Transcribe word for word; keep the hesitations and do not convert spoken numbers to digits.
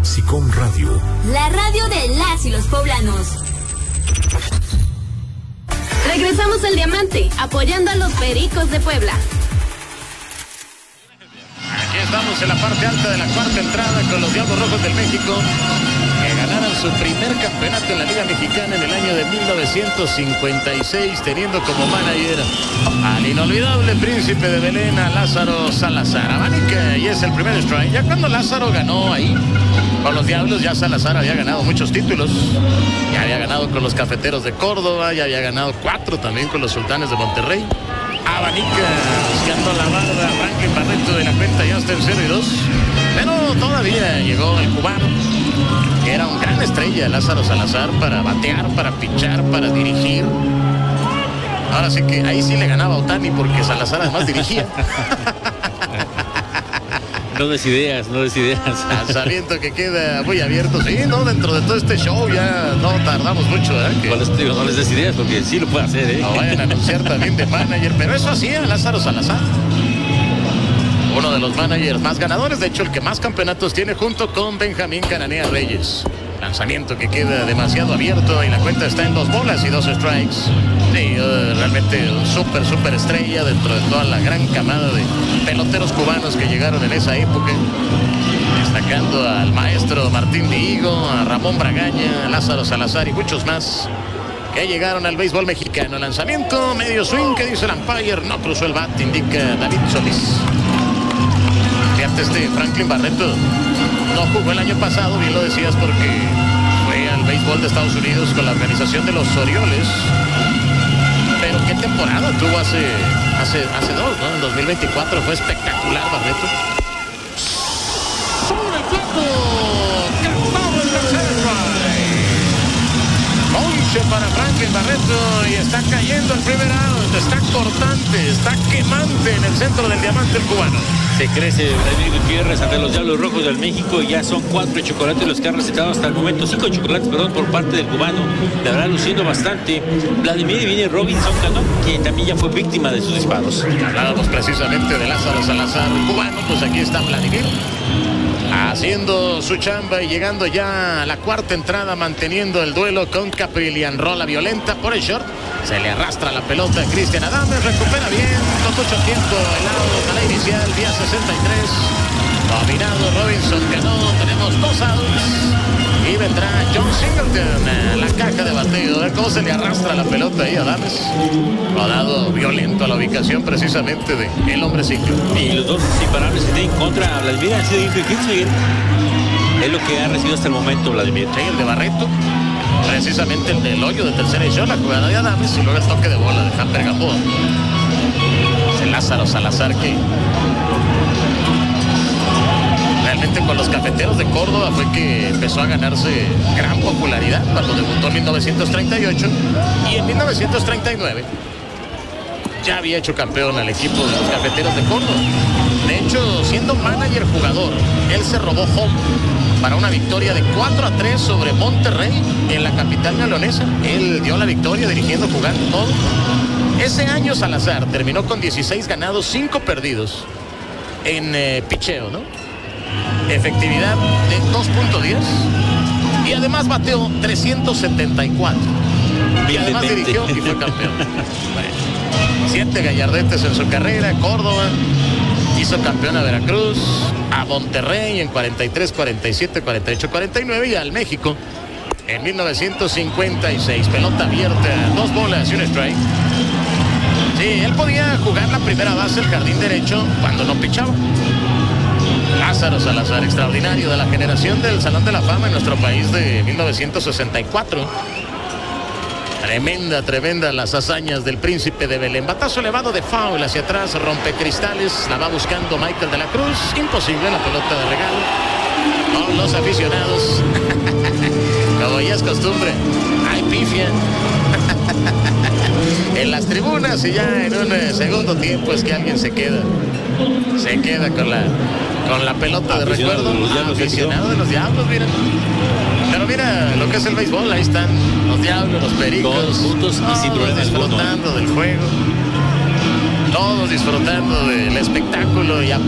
SICOM Radio, la radio de las y los poblanos. Regresamos al Diamante, apoyando a los Pericos de Puebla. Aquí estamos en la parte alta de la cuarta entrada con los Diablos Rojos del México, que ganaron su primer campeonato en la Liga Mexicana en el año de mil novecientos cincuenta y seis, teniendo como manager al inolvidable príncipe de Belén, a Lázaro Salazar. Abanica, y es el primer strike. Ya cuando Lázaro ganó ahí con los Diablos, ya Salazar había ganado muchos títulos. Ya había ganado con los Cafeteros de Córdoba, ya había ganado cuatro también con los Sultanes de Monterrey. Abanica buscando la barda, Franklin Barreto de la cuenta, ya está en cero y dos. Pero todavía llegó el cubano, que era un gran estrella, Lázaro Salazar, para batear, para pichar, para dirigir. Ahora sí que ahí sí le ganaba a Otani, porque Salazar además dirigía. No des ideas, no des ideas. Lanzamiento que queda muy abierto. Sí, no, dentro de todo este show ya no tardamos mucho, ¿eh? Que... No, les, digo, no les des ideas, porque sí lo puede hacer, ¿eh? No vayan a anunciar también de manager, pero eso hacía Lázaro Salazar. Uno de los managers más ganadores, de hecho el que más campeonatos tiene, junto con Benjamín Cananea Reyes. Lanzamiento que queda demasiado abierto y la cuenta está en dos bolas y dos strikes. Sí, uh, realmente un súper, súper estrella dentro de toda la gran camada de peloteros cubanos que llegaron en esa época. Destacando al maestro Martín Dihigo, a Ramón Bragaña, a Lázaro Salazar y muchos más que llegaron al béisbol mexicano. Lanzamiento, medio swing, que dice el umpire, no cruzó el bat, indica David Solís. Fíjate, este Franklin Barreto no jugó el año pasado, bien lo decías, porque fue al béisbol de Estados Unidos con la organización de los Orioles. Pero qué temporada tuvo hace, hace, hace dos, ¿no? En dos mil veinticuatro fue espectacular Barreto. Sobre el plato, cantado el tercer strike. Ponche para Franklin Barreto y está cayendo el primer out. Está cortante, está quemante en el centro del diamante el cubano. Se crece Vladimir Gutiérrez ante los Diablos Rojos del México, y ya son cuatro chocolates los que han recetado hasta el momento, cinco chocolates, perdón, por parte del cubano. La verdad, luciendo bastante. Vladimir, y viene Robinson Cano, quien también ya fue víctima de sus disparos. Hablábamos precisamente de Lázaro Salazar, cubano, pues aquí está Vladimir, haciendo su chamba y llegando ya a la cuarta entrada, manteniendo el duelo con Caprillian. Rola violenta por el short, se le arrastra la pelota a Cristian Adames, recupera bien, con mucho tiempo el out a la inicial, día sesenta y tres, dominado Robinson Cano, tenemos dos outs y vendrá John Singleton a la caja de bateo. A ver cómo se le arrastra la pelota ahí a Adames, rodado violento a la ubicación precisamente de el hombre ciclo. Y los dos imparables que tienen contra Vladimir han sido difíciles. Es lo que ha recibido hasta el momento Vladimir. Sí, el de Barreto, precisamente el del hoyo de tercera y la jugada de Adames, y luego el toque de bola de Hamper Gamboa. Es el Lázaro Salazar, que realmente con los Cafeteros de Córdoba fue que empezó a ganarse gran popularidad cuando debutó en mil novecientos treinta y ocho, y en mil novecientos treinta y nueve ya había hecho campeón al equipo de los Cafeteros de Córdoba. De hecho, siendo manager jugador, él se robó home para una victoria de cuatro a tres sobre Monterrey en la capital neolonesa. Él dio la victoria dirigiendo, jugando todo. Ese año Salazar terminó con dieciséis ganados, cinco perdidos en eh, picheo, ¿no? Efectividad de dos punto diez y además bateó trescientos setenta y cuatro y además dirigió y fue campeón. Bueno, siete gallardetes en su carrera. Córdoba hizo campeón a Veracruz, a Monterrey en cuarenta y tres, cuarenta y siete, cuarenta y ocho, cuarenta y nueve, y al México en mil novecientos cincuenta y seis. Pelota abierta, dos bolas y un strike. Sí, él podía jugar la primera base, el jardín derecho, cuando no pichaba. Lázaro Salazar, extraordinario, de la generación del Salón de la Fama en nuestro país de mil novecientos sesenta y cuatro. Tremenda, tremenda las hazañas del príncipe de Belén. Batazo elevado de foul hacia atrás, rompe cristales, la va buscando Michael de la Cruz. Imposible, la pelota de regalo. Con los aficionados, como ya es costumbre, hay pifia en las tribunas, y ya en un eh, segundo tiempo es que alguien se queda, se queda con la, con la pelota de recuerdo. Aficionado de los Diablos, mira. Pero mira lo que es el béisbol, ahí están los Diablos, los Pericos, todos juntos y sin problemas, disfrutando del juego, todos disfrutando del espectáculo y